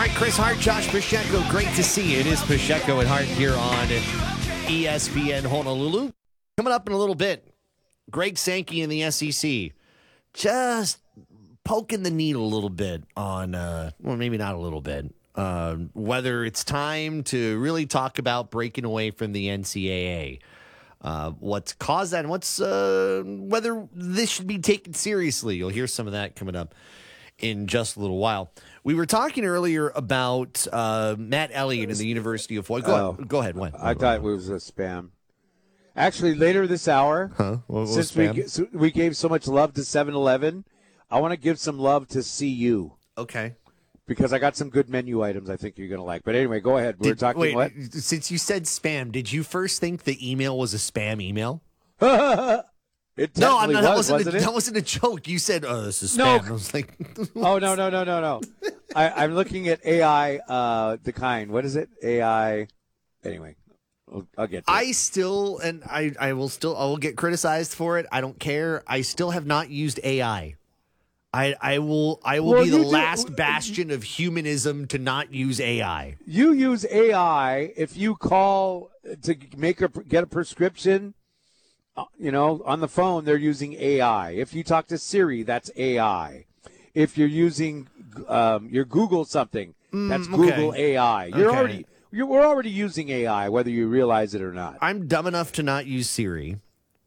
right, Chris Hart, Josh Pacheco, great to see you. It is Pacheco and Hart here on ESPN Honolulu. Coming up in a little bit, Greg Sankey in the SEC just poking the needle a little bit on, well, maybe not a little bit, whether it's time to really talk about breaking away from the NCAA. What's caused that and whether this should be taken seriously. You'll hear some of that coming up in just a little while. We were talking earlier about Matt Elliott in the University of Hawaii. Go ahead. What? I thought it was a spam. Actually, later this hour, since we gave so much love to 7-Eleven, I want to give some love to CU. Okay. Because I got some good menu items I think you're going to like. But anyway, go ahead. We're talking what? Since you said spam, did you first think the email was a spam email? It that wasn't a joke. You said, "Oh, this is spam." No. I was like, "Oh, no." I'm looking at AI, the kind. What is it? AI. Anyway, I'll get to it. I will get criticized for it. I don't care. I still have not used AI. I will be the last bastion of humanism to not use AI. You use AI if you call to get a prescription. On the phone, they're using AI. If you talk to Siri, that's AI. If you're using your Google something, that's Google AI. We're already using AI, whether you realize it or not. I'm dumb enough to not use Siri.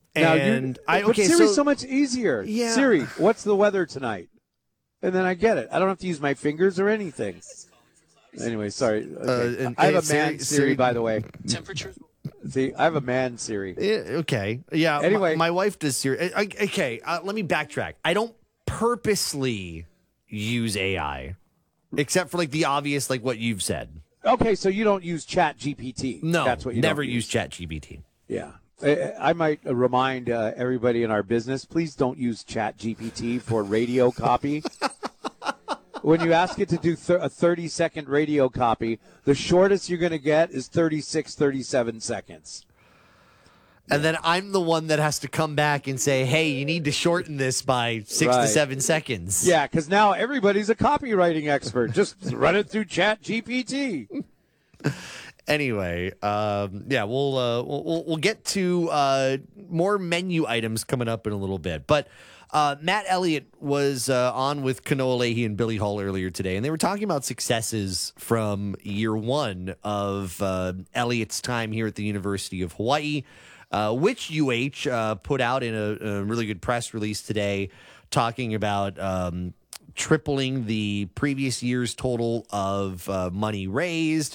But Siri's so much easier. Yeah. Siri, what's the weather tonight? And then I get it. I don't have to use my fingers or anything. Anyway, sorry. Okay. I have a man Siri, by the way. Temperature? See, I have a man Siri. Okay. Yeah. Anyway. My wife does Siri. Okay. Let me backtrack. I don't purposely use AI, except for like the obvious, like what you've said. Okay, so you don't use Chat GPT. No, that's what you never don't use Chat GPT. Yeah. I might remind everybody in our business, please don't use Chat GPT for radio copy. When you ask it to do a 30-second radio copy, the shortest you're going to get is 37 seconds. And then I'm the one that has to come back and say, hey, you need to shorten this by 6 to 7 seconds. Yeah, because now everybody's a copywriting expert. Just run it through Chat GPT. Anyway, we'll get to more menu items coming up in a little bit. But Matt Elliott was on with Kanoa Leahy and Billy Hall earlier today, and they were talking about successes from year one of Elliott's time here at the University of Hawaii, which UH put out in a really good press release today, talking about tripling the previous year's total of money raised.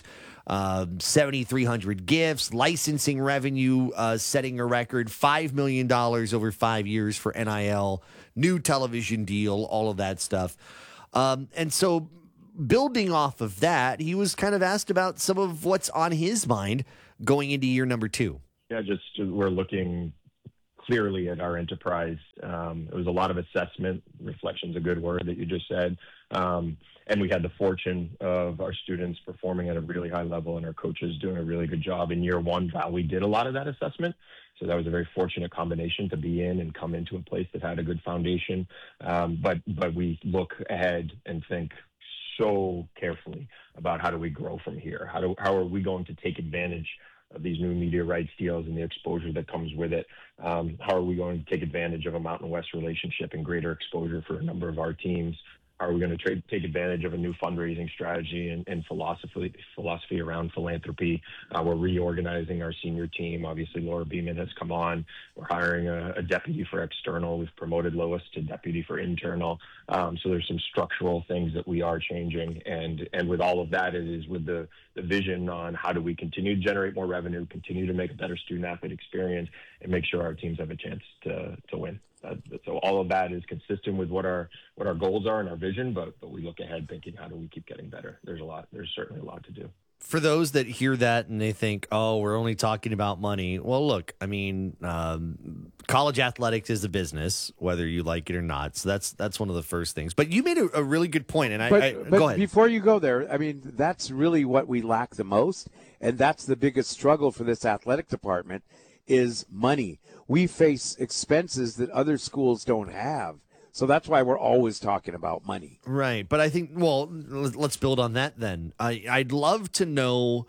7,300 gifts, licensing revenue setting a record, $5 million over 5 years for NIL, new television deal, all of that stuff. And so building off of that, he was kind of asked about some of what's on his mind going into year number 2. Yeah, we're looking clearly at our enterprise. It was a lot of assessment. Reflection's a good word that you just said. And we had the fortune of our students performing at a really high level and our coaches doing a really good job. In year one, we did a lot of that assessment. So that was a very fortunate combination to be in and come into a place that had a good foundation. But we look ahead and think so carefully about how do we grow from here? How are we going to take advantage of these new media rights deals and the exposure that comes with it? How are we going to take advantage of a Mountain West relationship and greater exposure for a number of our teams? Are we going to take advantage of a new fundraising strategy and philosophy around philanthropy? We're reorganizing our senior team. Obviously, Laura Beeman has come on. We're hiring a deputy for external. We've promoted Lois to deputy for internal. So there's some structural things that we are changing. And with all of that, it is with the vision on how do we continue to generate more revenue, continue to make a better student-athlete experience, and make sure our teams have a chance to win. So all of that is consistent with what our goals are and our vision, but we look ahead thinking, how do we keep getting better? There's certainly a lot to do. For those that hear that and they think, oh, we're only talking about money. Well, look, I mean, college athletics is a business, whether you like it or not. So that's one of the first things. But you made a really good point, and go ahead. Before you go there, I mean, that's really what we lack the most, and that's the biggest struggle for this athletic department is money. We face expenses that other schools don't have. So that's why we're always talking about money. Right. But I think, well, let's build on that then. I'd love to know,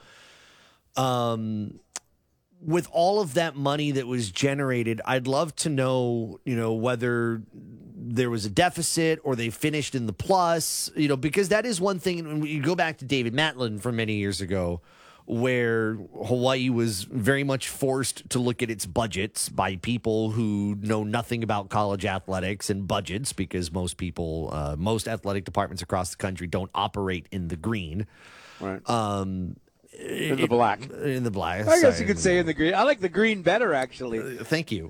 with all of that money that was generated, I'd love to know, whether there was a deficit or they finished in the plus, because that is one thing. When you go back to David Matlin from many years ago, where Hawaii was very much forced to look at its budgets by people who know nothing about college athletics and budgets, because most athletic departments across the country don't operate in the green. Right. In the black. In the black. I guess you could say in the green. I like the green better, actually. Thank you.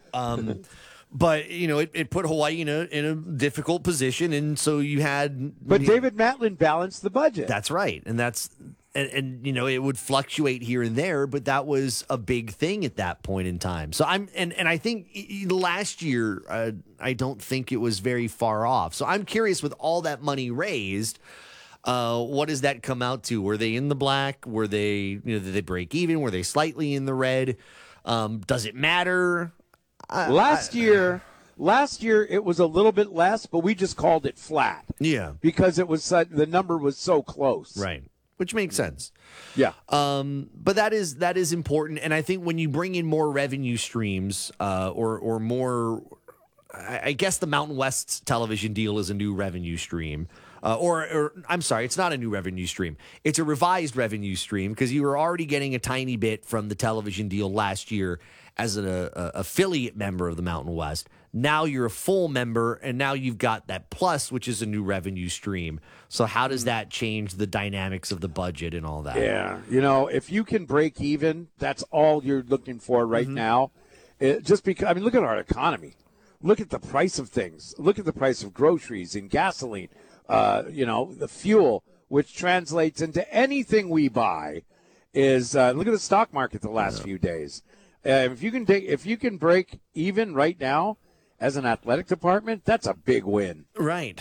But, it put Hawaii in a difficult position, and so you had... But David Matlin balanced the budget. That's right, and that's... And it would fluctuate here and there, but that was a big thing at that point in time. So I think last year, I don't think it was very far off. So I'm curious, with all that money raised, what does that come out to? Were they in the black? Were they, did they break even? Were they slightly in the red? Does it matter? Last year it was a little bit less, but we just called it flat. Yeah, because it was the number was so close. Right. Which makes sense. Yeah. But that is important. And I think when you bring in more revenue streams, or more, I guess the Mountain West's television deal is a new revenue stream. Or I'm sorry, it's not a new revenue stream. It's a revised revenue stream, because you were already getting a tiny bit from the television deal last year as an affiliate member of the Mountain West. Now you're a full member, and now you've got that plus, which is a new revenue stream. So how does that change the dynamics of the budget and all that? Yeah, if you can break even, that's all you're looking for right now. Just because, look at our economy. Look at the price of things. Look at the price of groceries and gasoline. The fuel, which translates into anything we buy, is look at the stock market the last few days. If you can break even right now as an athletic department, that's a big win. Right.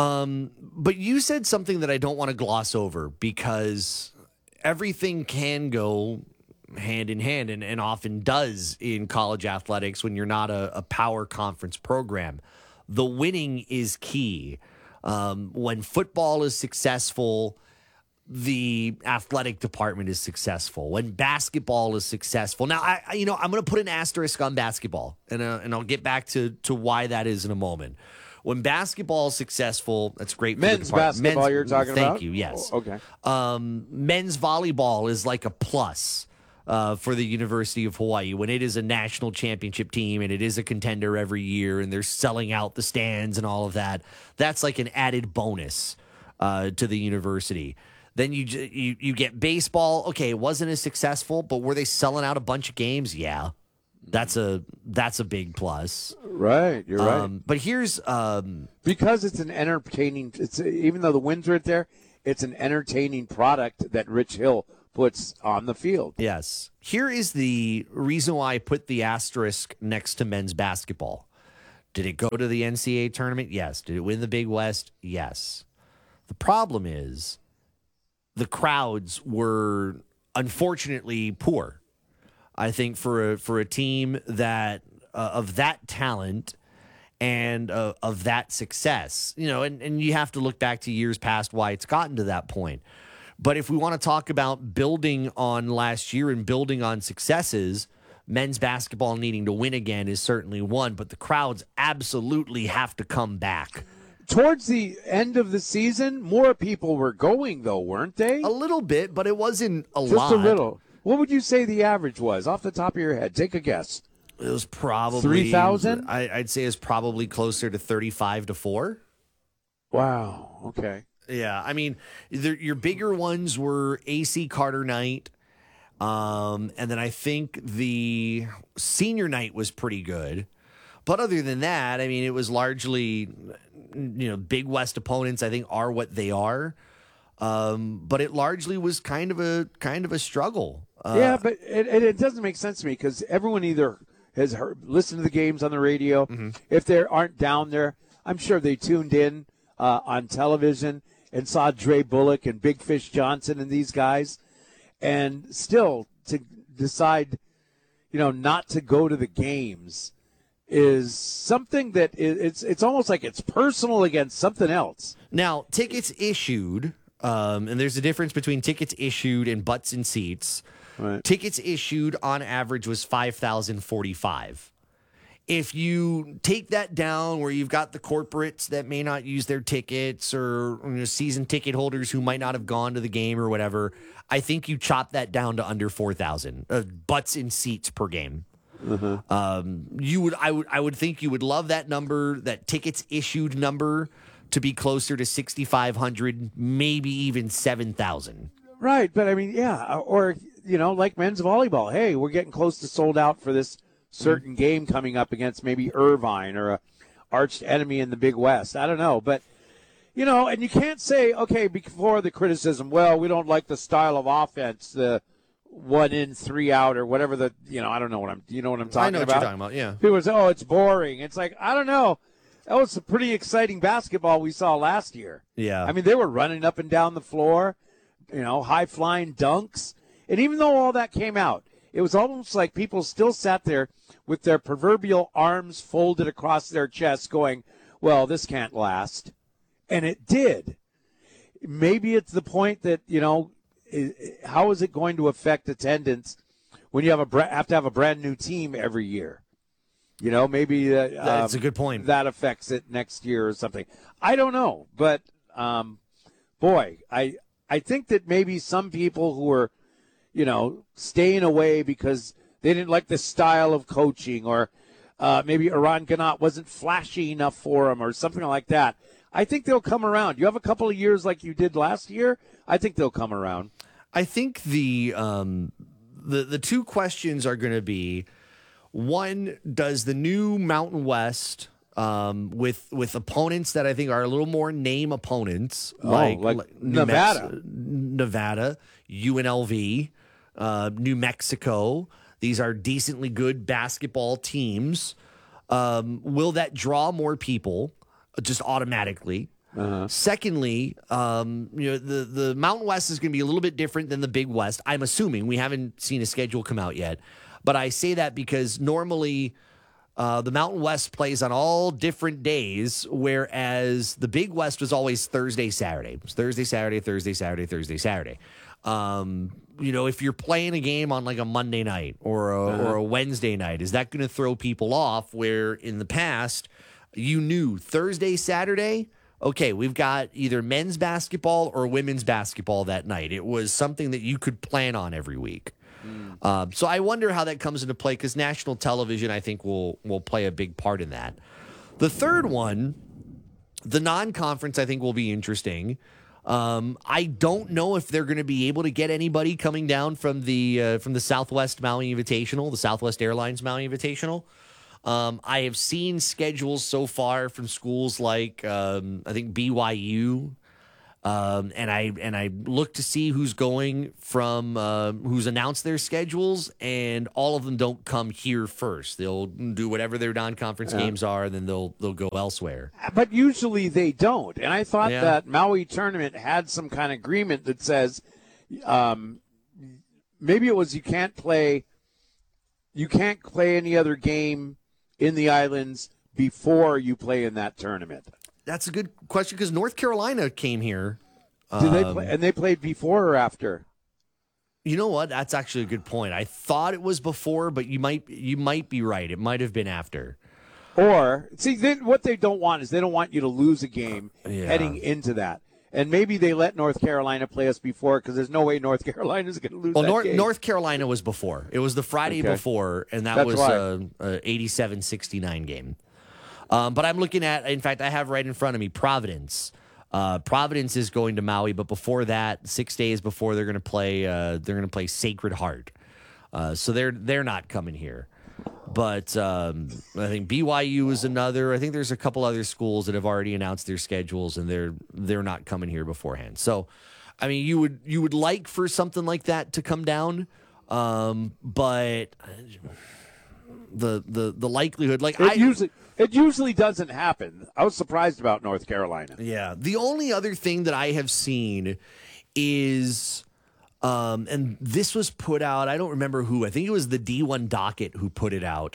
But you said something that I don't want to gloss over, because everything can go hand in hand, and often does in college athletics when you're not a power conference program. The winning is key. When football is successful, the athletic department is successful. When basketball is successful. Now, I'm going to put an asterisk on basketball, and I'll get back to why that is in a moment. When basketball is successful, that's great. Men's basketball, you're talking about? Thank you. Yes. Oh, okay. Men's volleyball is like a plus for the University of Hawaii when it is a national championship team and it is a contender every year, and they're selling out the stands and all of that. That's like an added bonus to the university. Then you get baseball. Okay, it wasn't as successful, but were they selling out a bunch of games? Yeah, that's a big plus. Right, you're right. But here's because it's an entertaining. Even though the wins are there, it's an entertaining product that Rich Hill puts on the field. Yes. Here is the reason why I put the asterisk next to men's basketball. Did it go to the NCAA tournament? Yes. Did it win the Big West? Yes. The problem is, the crowds were unfortunately poor. I think for a team that of that talent and of that success, and you have to look back to years past why it's gotten to that point. But if we want to talk about building on last year and building on successes, men's basketball needing to win again is certainly one. But the crowds absolutely have to come back. Towards the end of the season, more people were going, though, weren't they? A little bit, but it wasn't a lot. Just a little. What would you say the average was, off the top of your head? Take a guess. It was probably 3,000? I'd say it's probably closer to 35 to 4. Wow. Okay. Yeah, I mean, your bigger ones were AC Carter Night, and then I think the senior night was pretty good. But other than that, I mean, it was largely, Big West opponents, I think, are what they are. But it largely was kind of a struggle. Yeah, but it doesn't make sense to me, because everyone either has listened to the games on the radio. Mm-hmm. If they aren't down there, I'm sure they tuned in on television and saw Dre Bullock and Big Fish Johnson and these guys, and still to decide, not to go to the games is something that it's almost like it's personal against something else. Now, tickets issued, and there's a difference between tickets issued and butts and seats. Right. Tickets issued on average was 5,045. If you take that down where you've got the corporates that may not use their tickets or season ticket holders who might not have gone to the game or whatever, I think you chop that down to under 4,000 butts and seats per game. I would think you would love that number, that tickets issued number, to be closer to 6,500, maybe even 7,000. Right, but I mean, yeah, or like men's volleyball. Hey, we're getting close to sold out for this certain game coming up against maybe Irvine or a arch enemy in the Big West. I don't know, but and you can't say, okay, before the criticism, well, we don't like the style of offense, the 1 in, 3 out, or whatever I don't know what I'm talking about. I know what you're talking about, yeah. People say, oh, it's boring. It's like, I don't know. That was some pretty exciting basketball we saw last year. Yeah. I mean, they were running up and down the floor, high-flying dunks. And even though all that came out, it was almost like people still sat there with their proverbial arms folded across their chests going, well, this can't last. And it did. Maybe it's the point that, how is it going to affect attendance when you have to have a brand new team every year? Maybe that's a good point. That affects it next year or something. I don't know, but boy, I think that maybe some people who are, staying away because they didn't like the style of coaching, or maybe Eran Ganot wasn't flashy enough for them, or something like that. I think they'll come around. You have a couple of years like you did last year. I think they'll come around. I think the two questions are going to be, one, does the new Mountain West with opponents that I think are a little more name opponents, like Nevada, UNLV, New Mexico. These are decently good basketball teams. Will that draw more people just automatically? Secondly, the Mountain West is going to be a little bit different than the Big West. I'm assuming. We haven't seen a schedule come out yet. But I say that because normally the Mountain West plays on all different days, whereas the Big West was always Thursday, Saturday. It was Thursday, Saturday, Thursday, Saturday, Thursday, Saturday. If you're playing a game on like a Monday night or a Wednesday night, is that going to throw people off? Where in the past, you knew Thursday, Saturday, okay, we've got either men's basketball or women's basketball that night. It was something that you could plan on every week. So I wonder how that comes into play, because national television, I think, will play a big part in that. The third one, the non-conference, I think will be interesting. I don't know if they're going to be able to get anybody coming down from the Southwest Maui Invitational, the Southwest Airlines Maui Invitational. I have seen schedules so far from schools like I think BYU. And I look to see who's going from who's announced their schedules, and all of them don't come here first. They'll do whatever their non-conference games are, and then they'll go elsewhere. But usually they don't. And I thought that Maui tournament had some kind of agreement that says maybe it was you can't play any other game in the islands before you play in that tournament. That's a good question, because North Carolina came here. Did they play, and they played before or after? You know what? That's actually a good point. I thought it was before, but you might be right. It might have been after. Or see, what they don't want is they don't want you to lose a game heading into that. And maybe they let North Carolina play us before, because there's no way North Carolina is going to lose that game. North Carolina was before. It was the Friday before, and that's was an 87-69 game. But I'm looking at, in fact, I have right in front of me Providence. Providence is going to Maui, but before that, 6 days before, they're going to play Sacred Heart. So they're not coming here. But I think BYU is another. I think there's a couple other schools that have already announced their schedules, and they're not coming here beforehand. So, I mean, you would like for something like that to come down, but the likelihood, like it usually doesn't happen. I was surprised about North Carolina. Yeah, the only other thing that I have seen is. And this was put out, I don't remember who, I think it was the D1 Docket who put it out.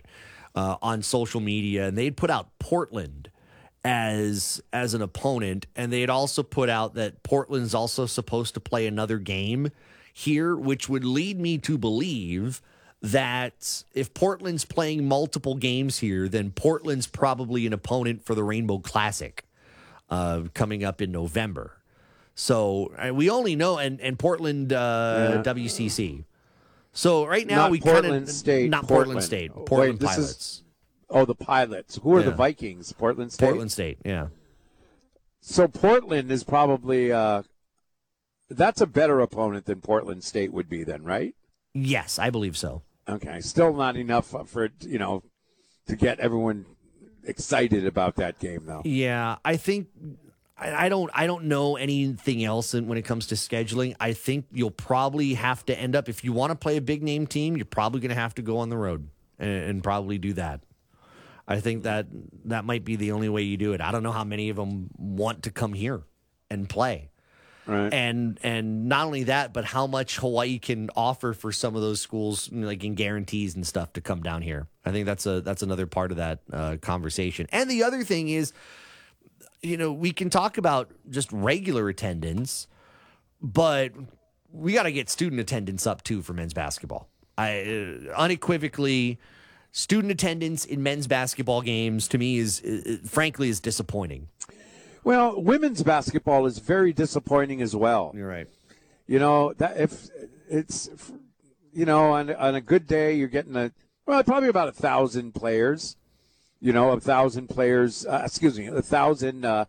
on social media, and they'd put out Portland as an opponent, and they had also put out that Portland's also supposed to play another game here, which would lead me to believe that if Portland's playing multiple games here, then Portland's probably an opponent for the Rainbow Classic coming up in November. So we only know, and Portland WCC. So right now Not we Portland State. not Portland State. Portland Pilots. The Pilots. Who are the Yeah. Vikings? Portland State? Portland State, yeah. So Portland is probably that's a better opponent than Portland State would be then, right? Yes, I believe so. Okay. Still not enough for, to get everyone excited about that game, though. Yeah, I think I don't know anything else when it comes to scheduling. I think you'll probably have to end up, if you want to play a big name team, you're probably going to have to go on the road and probably do that. I think that might be the only way you do it. I don't know how many of them want to come here and play. Right. And not only that, but how much Hawaii can offer for some of those schools, like in guarantees and stuff, to come down here. I think that's another part of that conversation. And the other thing is, we can talk about just regular attendance, but we got to get student attendance up too for men's basketball. Unequivocally, student attendance in men's basketball games to me is frankly disappointing. Well, women's basketball is very disappointing as well. You're right. That if it's, on a good day, you're getting probably about 1,000 players. 1,000 players. 1,000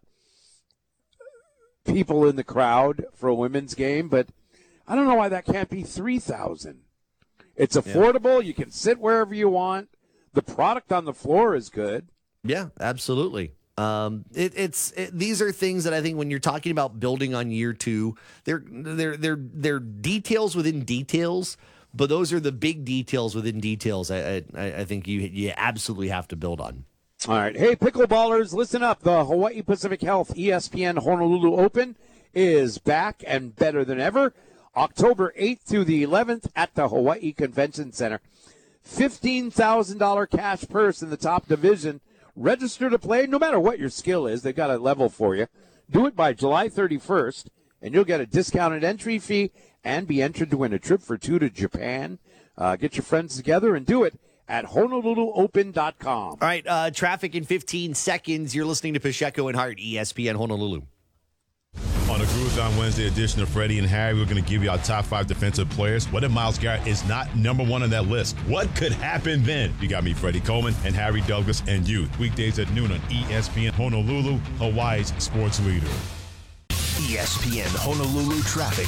people in the crowd for a women's game, but I don't know why that can't be 3,000. It's affordable. Yeah. You can sit wherever you want. The product on the floor is good. Yeah, absolutely. These are things that I think when you're talking about building on year two, they're details within details, but those are the big details within details. I think you absolutely have to build on. All right. Hey, pickleballers, listen up. The Hawaii Pacific Health ESPN Honolulu Open is back and better than ever. October 8th through the 11th at the Hawaii Convention Center. $15,000 cash purse in the top division. Register to play no matter what your skill is. They've got a level for you. Do it by July 31st, and you'll get a discounted entry fee and be entered to win a trip for two to Japan. Get your friends together and do it at HonoluluOpen.com. All right, traffic in 15 seconds. You're listening to Pacheco and Hart, ESPN Honolulu. On the Cruise on Wednesday edition of Freddie and Harry, we're going to give you our top 5 defensive players. What if Myles Garrett is not number 1 on that list? What could happen then? You got me, Freddie Coleman, and Harry Douglas and you. Weekdays at noon on ESPN Honolulu, Hawaii's sports leader. ESPN Honolulu traffic.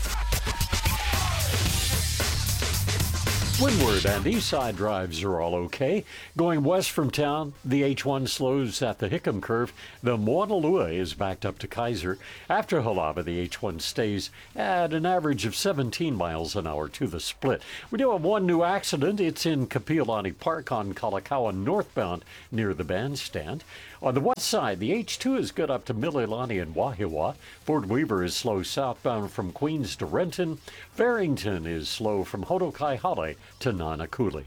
Windward and east side drives are all okay. Going west from town, the H1 slows at the Hickam curve. The Moanalua is backed up to Kaiser. After Halava, the H1 stays at an average of 17 miles an hour to the split. We do have one new accident. It's in Kapiolani Park on Kalakaua northbound near the bandstand. On the west side, the H2 is good up to Mililani and Wahiawa. Fort Weaver is slow southbound from Queens to Renton. Farrington is slow from Hotokaihale to Nanakuli.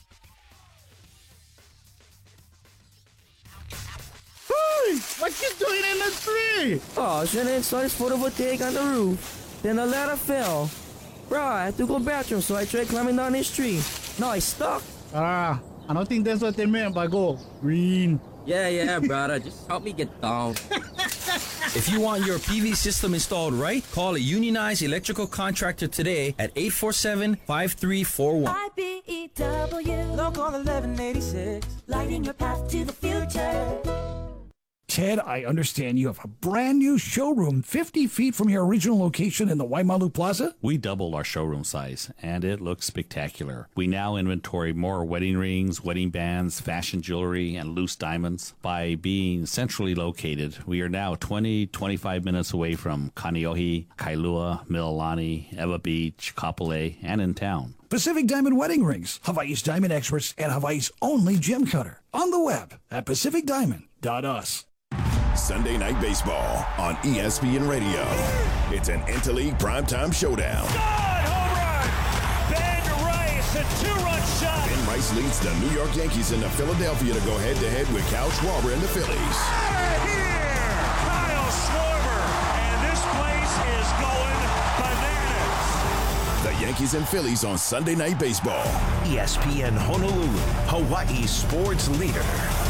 Hey, what you doing in the tree? Oh, I was trying to install this photovoltaic on the roof. Then the ladder fell. Bro, I had to go bathroom, so I tried climbing down this tree. Now I stuck. I don't think that's what they meant by go green. Yeah, brother. Just help me get down. If you want your PV system installed right, call a unionized electrical contractor today at 847-5341. IBEW Local 1186, lighting your path to the future. Ted, I understand you have a brand new showroom 50 feet from your original location in the Waimalu Plaza? We doubled our showroom size, and it looks spectacular. We now inventory more wedding rings, wedding bands, fashion jewelry, and loose diamonds. By being centrally located, we are now 25 minutes away from Kaneohe, Kailua, Mililani, Ewa Beach, Kapolei, and in town. Pacific Diamond Wedding Rings, Hawaii's diamond experts and Hawaii's only gem cutter. On the web at pacificdiamond.us. Sunday Night Baseball on ESPN Radio. It's an Interleague primetime showdown. Home run! Ben Rice It's a two-run shot. Ben Rice leads the New York Yankees into Philadelphia to go head-to-head with Kyle Schwarber and the Phillies. Out of here! Kyle Schwarber, and this place is going bananas. The Yankees and Phillies on Sunday Night Baseball. ESPN Honolulu, Hawaii sports leader.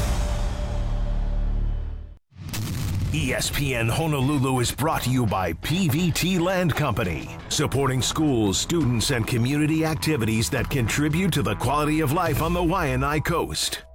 ESPN Honolulu is brought to you by PVT Land Company, supporting schools, students, and community activities that contribute to the quality of life on the Waianae Coast.